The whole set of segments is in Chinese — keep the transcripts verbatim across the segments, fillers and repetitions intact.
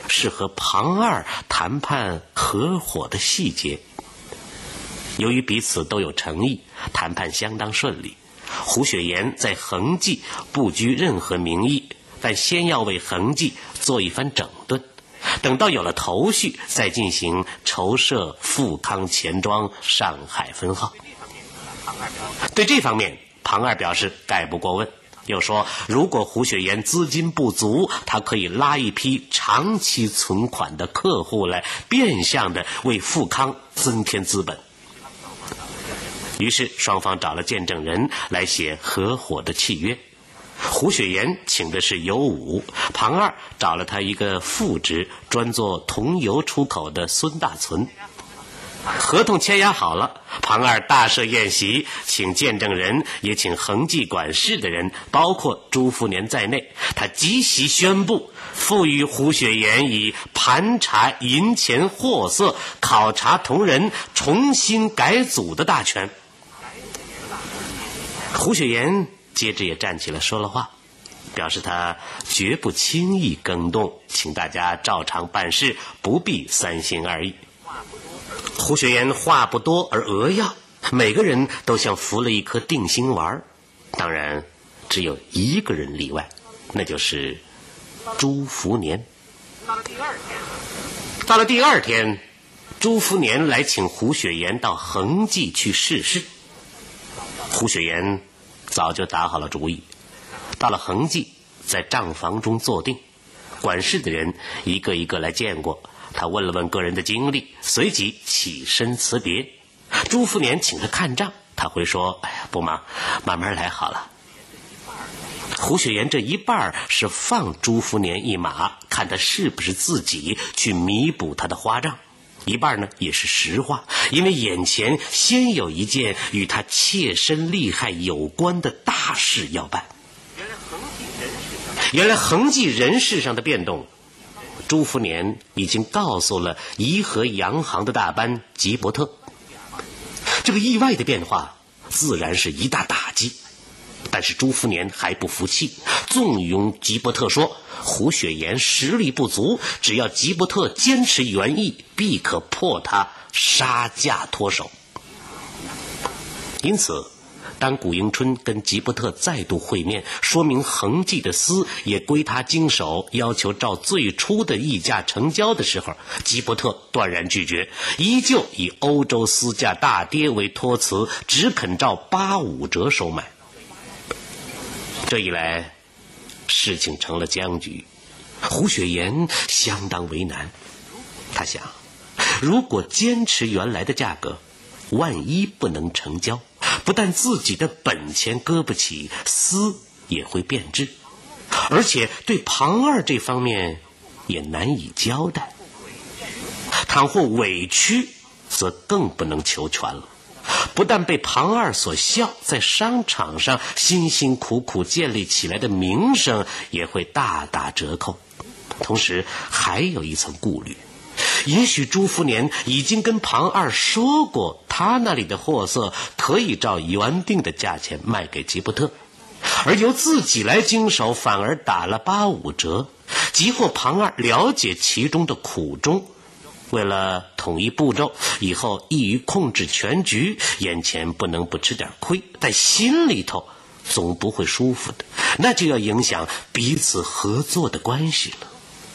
是和庞二谈判合伙的细节。由于彼此都有诚意，谈判相当顺利。胡雪岩在恒记不拘任何名义，但先要为恒记做一番整顿，等到有了头绪，再进行筹设富康钱庄上海分号。对这方面，庞二表示概不过问，又说如果胡雪岩资金不足，他可以拉一批长期存款的客户来，变相的为富康增添资本。于是双方找了见证人来写合伙的契约。胡雪岩请的是尤武，庞二找了他一个副职，专做桐油出口的孙大存。合同签押好了，庞二大设宴席，请见证人，也请恒记管事的人，包括朱福年在内。他即席宣布赋予胡雪岩以盘查银钱货色、考察同仁、重新改组的大权。胡雪岩接着也站起来说了话，表示他绝不轻易更动，请大家照常办事，不必三心二意。胡雪岩话不多而讹要，每个人都像服了一颗定心丸，当然只有一个人例外，那就是朱福年。到了第二天，朱福年来请胡雪岩到恒记去试事。胡雪岩早就打好了主意，到了恒记，在账房中坐定，管事的人一个一个来见过，他问了问个人的经历，随即起身辞别。朱福年请他看账，他会说：“哎呀，不忙，慢慢来好了。”胡雪岩这一半是放朱福年一马，看他是不是自己去弥补他的花账；一半呢也是实话，因为眼前先有一件与他切身利害有关的大事要办。原来恒记人事上的变动，朱福年已经告诉了怡和洋行的大班吉伯特。这个意外的变化自然是一大打击，但是朱福年还不服气，纵容吉伯特说胡雪岩实力不足，只要吉伯特坚持原意，必可迫他杀价脱手。因此当古迎春跟吉伯特再度会面，说明恒记的私也归他经手，要求照最初的议价成交的时候，吉伯特断然拒绝，依旧以欧洲私价大跌为托辞，只肯照八五折收买。这一来，事情成了僵局，胡雪岩相当为难。他想，如果坚持原来的价格，万一不能成交，不但自己的本钱割不起，私也会变质，而且对庞二这方面也难以交代。倘或委屈，则更不能求全了。不但被庞二所笑，在商场上辛辛苦苦建立起来的名声也会大打折扣。同时还有一层顾虑，也许朱福年已经跟庞二说过，他那里的货色可以照原定的价钱卖给吉伯特，而由自己来经手反而打了八五折，即或庞二了解其中的苦衷，为了统一步骤，以后易于控制全局，眼前不能不吃点亏，但心里头总不会舒服的，那就要影响彼此合作的关系了。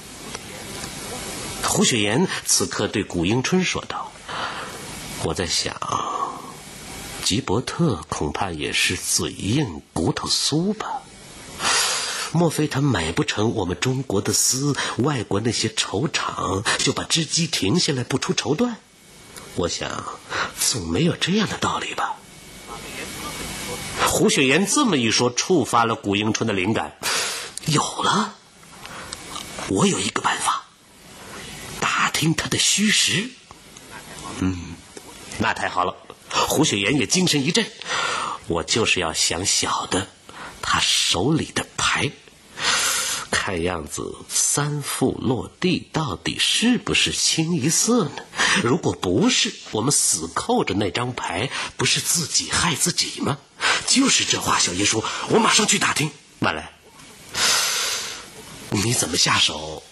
胡雪岩此刻对古迎春说道：“我在想，吉伯特恐怕也是嘴硬骨头酥吧？莫非他买不成我们中国的丝，外国那些绸厂就把织机停下来不出绸缎？我想总没有这样的道理吧。”胡雪岩这么一说，触发了古迎春的灵感，有了，我有一个办法，打听他的虚实。嗯，那太好了。胡雪岩也精神一振，我就是要想小的，他手里的牌，看样子三副落地，到底是不是清一色呢？如果不是，我们死扣着那张牌，不是自己害自己吗？就是这话，小爷说，我马上去打听。慢来，你怎么下手